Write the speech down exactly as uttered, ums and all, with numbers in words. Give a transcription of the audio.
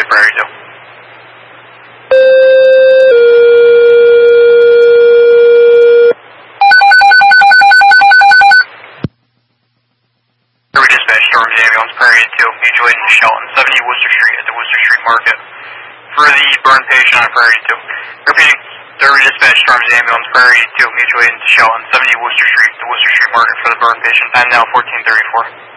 Prairie two. Prairie Dispatch, Storms Ambulance, Prairie two, mutual aid to Shelton, seventy Worcester Street at the Worcester Street Market. For the burn patient on Prairie two. Repeating, Prairie Dispatch, Storms Ambulance, Prairie two, mutual aid to Shelton, seventy Worcester Street, the Worcester Street Market for the burn patient. Time now fourteen thirty-four.